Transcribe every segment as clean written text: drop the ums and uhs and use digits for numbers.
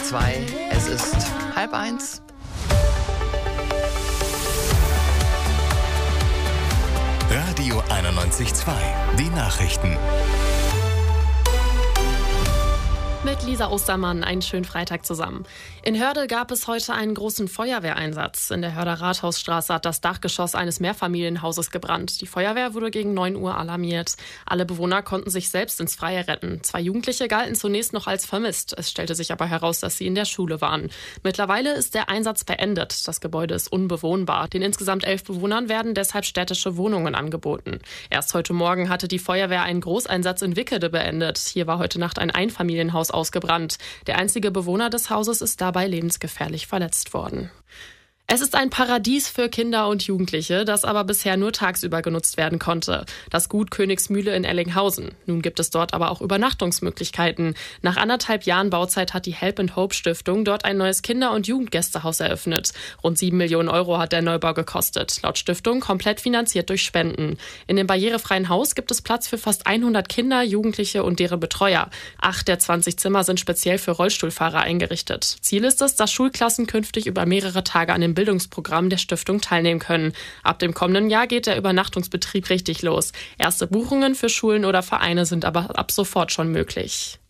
91,2. Es ist 12:30. Radio 91,2. Die Nachrichten. Mit Lisa Ostermann, einen schönen Freitag zusammen. In Hörde gab es heute einen großen Feuerwehreinsatz. In der Hörder Rathausstraße hat das Dachgeschoss eines Mehrfamilienhauses gebrannt. Die Feuerwehr wurde gegen 9 Uhr alarmiert. Alle Bewohner konnten sich selbst ins Freie retten. 2 Jugendliche galten zunächst noch als vermisst. Es stellte sich aber heraus, dass sie in der Schule waren. Mittlerweile ist der Einsatz beendet. Das Gebäude ist unbewohnbar. Den insgesamt 11 Bewohnern werden deshalb städtische Wohnungen angeboten. Erst heute Morgen hatte die Feuerwehr einen Großeinsatz in Wickede beendet. Hier war heute Nacht ein Einfamilienhaus ausgebrannt. Der einzige Bewohner des Hauses ist dabei lebensgefährlich verletzt worden. Es ist ein Paradies für Kinder und Jugendliche, das aber bisher nur tagsüber genutzt werden konnte. Das Gut Königsmühle in Ellinghausen. Nun gibt es dort aber auch Übernachtungsmöglichkeiten. Nach 1,5 Jahren Bauzeit hat die Help and Hope Stiftung dort ein neues Kinder- und Jugendgästehaus eröffnet. Rund 7 Millionen Euro hat der Neubau gekostet. Laut Stiftung komplett finanziert durch Spenden. In dem barrierefreien Haus gibt es Platz für fast 100 Kinder, Jugendliche und deren Betreuer. 8 der 20 Zimmer sind speziell für Rollstuhlfahrer eingerichtet. Ziel ist es, dass Schulklassen künftig über mehrere Tage an dem Bildungsprogramm der Stiftung teilnehmen können. Ab dem kommenden Jahr geht der Übernachtungsbetrieb richtig los. Erste Buchungen für Schulen oder Vereine sind aber ab sofort schon möglich.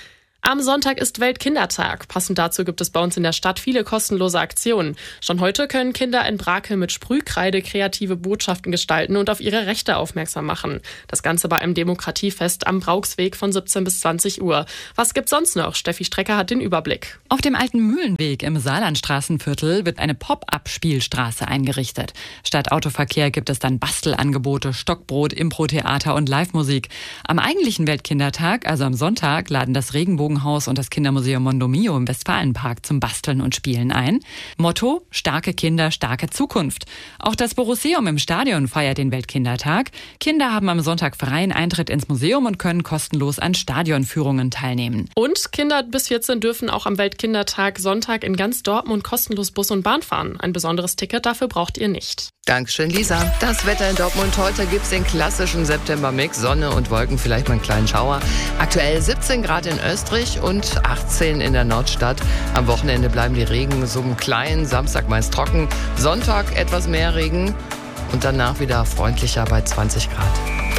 Am Sonntag ist Weltkindertag. Passend dazu gibt es bei uns in der Stadt viele kostenlose Aktionen. Schon heute können Kinder in Brakel mit Sprühkreide kreative Botschaften gestalten und auf ihre Rechte aufmerksam machen. Das Ganze bei einem Demokratiefest am Brauchsweg von 17 bis 20 Uhr. Was gibt's sonst noch? Steffi Strecker hat den Überblick. Auf dem alten Mühlenweg im Saarlandstraßenviertel wird eine Pop-up-Spielstraße eingerichtet. Statt Autoverkehr gibt es dann Bastelangebote, Stockbrot, Impro-Theater und Live-Musik. Am eigentlichen Weltkindertag, also am Sonntag, laden das Regenbogenhaus und das Kindermuseum Mondomio im Westfalenpark zum Basteln und Spielen ein. Motto: starke Kinder, starke Zukunft. Auch das Borusseum im Stadion feiert den Weltkindertag. Kinder haben am Sonntag freien Eintritt ins Museum und können kostenlos an Stadionführungen teilnehmen. Und Kinder bis 14 dürfen auch am Weltkindertag Sonntag in ganz Dortmund kostenlos Bus und Bahn fahren. Ein besonderes Ticket dafür braucht ihr nicht. Dankeschön, Lisa. Das Wetter in Dortmund heute gibt's den klassischen September-Mix. Sonne und Wolken, vielleicht mal einen kleinen Schauer. Aktuell 17 Grad in Österreich und 18 in der Nordstadt. Am Wochenende bleiben die Regensummen klein. Samstag meist trocken. Sonntag etwas mehr Regen und danach wieder freundlicher bei 20 Grad.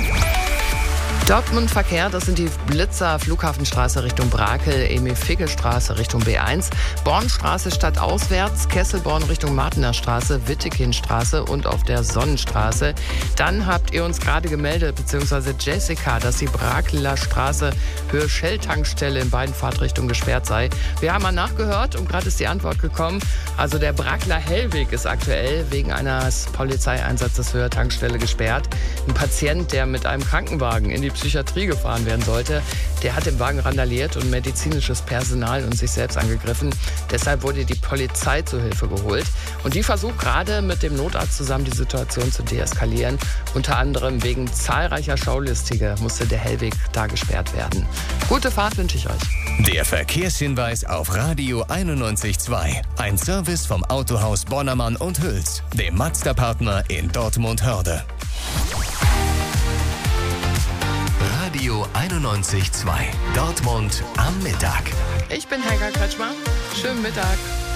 Dortmund Verkehr, das sind die Blitzer Flughafenstraße Richtung Brakel, Emil-Figge-Straße Richtung B1, Bornstraße stadtauswärts, Kesselborn Richtung Martener Straße, Wittekindstraße und auf der Sonnenstraße. Dann habt ihr uns gerade gemeldet, beziehungsweise Jessica, dass die Brakeler Straße Höhe Shell-Tankstelle in beiden Fahrtrichtungen gesperrt sei. Wir haben mal nachgehört und gerade ist die Antwort gekommen. Also der Brakeler Hellweg ist aktuell wegen eines Polizeieinsatzes Höhe Tankstelle gesperrt. Ein Patient, der mit einem Krankenwagen in die Psychiatrie gefahren werden sollte, der hat im Wagen randaliert und medizinisches Personal und sich selbst angegriffen. Deshalb wurde die Polizei zu Hilfe geholt. Und die versucht gerade mit dem Notarzt zusammen die Situation zu deeskalieren. Unter anderem wegen zahlreicher Schaulustige musste der Hellweg da gesperrt werden. Gute Fahrt wünsche ich euch. Der Verkehrshinweis auf Radio 91,2. Ein Service vom Autohaus Bonnermann und Hüls, dem Mazda-Partner in Dortmund-Hörde. Radio 91,2. Dortmund am Mittag. Ich bin Helga Kretschmer. Schönen Mittag.